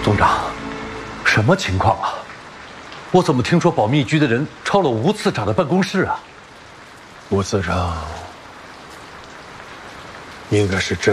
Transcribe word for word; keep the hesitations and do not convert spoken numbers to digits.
总长，什么情况啊？我怎么听说保密局的人抄了吴次长的办公室啊？ 吴次长应该是真